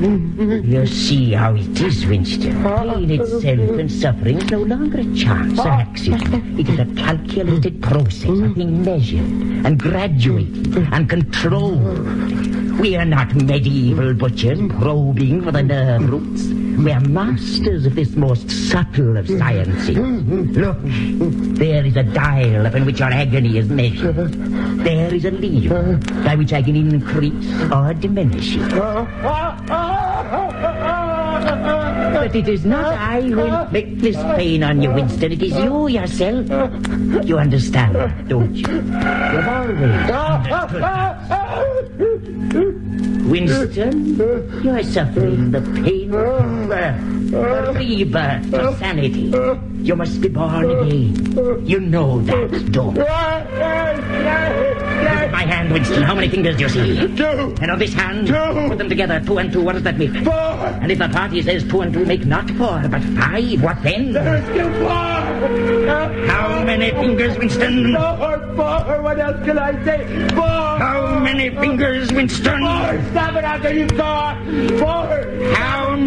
You see how it is, Winston. Pain itself and suffering is no longer a chance, an accident. It is a calculated process being measured and graduated and controlled. We are not medieval butchers probing for the nerve roots. We are masters of this most subtle of sciences. Look, there is a dial upon which your agony is measured. There is a lever by which I can increase or diminish it. But it is not I who inflict this pain on you, Winston. It is you yourself. You understand, don't you? You've always understood. Winston, you are suffering the pain of birth, the rebirth of sanity. You must be born again. You know that, don't you? Look at my hand, Winston. How many fingers do you see? 2. And on this hand, 2. Put them together. 2 and 2. What does that make? 4. And if the party says 2 and 2 make not 4, but 5, what then? There's still 4. How many fingers, Winston? 4. What else can I say? 4. How many fingers, Winston? 4. Stop it after you 4. 4. How